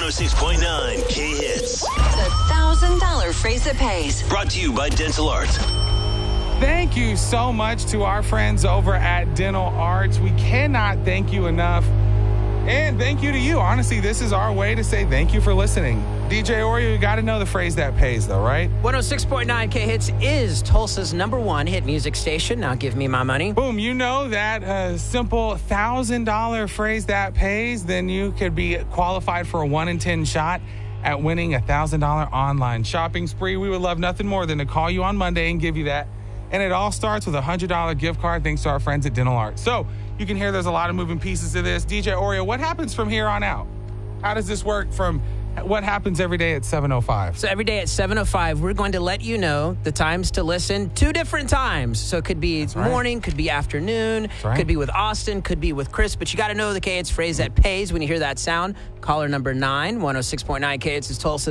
106.9 K-Hits. The $1,000 phrase that pays. Brought to you by Dental Arts. Thank you so much to our friends over at Dental Arts. We cannot thank you enough. And thank you to you. Honestly, this is our way to say thank you for listening. DJ Oreo, you got to know the phrase that pays, though, right? 106.9 K-Hits is Tulsa's #1 hit music station. Now give me my money. Boom, you know that simple $1,000 phrase that pays, then you could be qualified for a 1 in 10 shot at winning a $1,000 online shopping spree. We would love nothing more than to call you on Monday and give you that. And it all starts with a $100 gift card thanks to our friends at Dental Arts. So you can hear there's a lot of moving pieces to this. DJ Oreo, what happens from here on out? How does this work from what happens every day at 7:05? So every day at 7:05, we're going to let you know the times to listen 2 different times. So it could be morning, could be afternoon, could be with Austin, could be with Chris. But you got to know the K-Hits phrase that pays when you hear that sound. Caller number 9, 106.9 K-Hits is Tulsa.